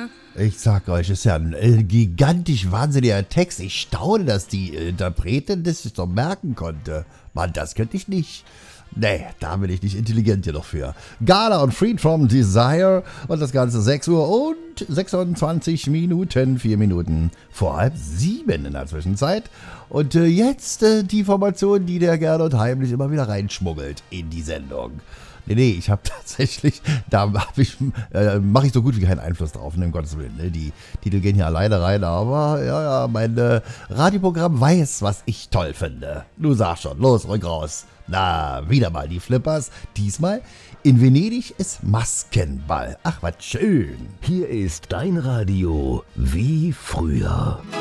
Ich sag euch, ist ja ein gigantisch wahnsinniger Text. Ich staune, dass die Interpretin das sich so merken konnte. Mann, das könnte ich nicht. Nee, da bin ich nicht intelligent genug für. Gala und Freed from Desire und das Ganze 6 Uhr und 26 Minuten, 4 Minuten vor 6:30 in der Zwischenzeit. Und jetzt die Formation, die der Gernot heimlich immer wieder reinschmuggelt in die Sendung. Nee, ich habe tatsächlich, mache ich so gut wie keinen Einfluss drauf, um Gottes Willen. Ne? Die Titel gehen hier alleine rein, aber ja, mein Radioprogramm weiß, was ich toll finde. Du sag schon, los, rück raus. Na, wieder mal die Flippers. Diesmal in Venedig ist Maskenball. Ach, was schön. Hier ist dein Radio wie früher.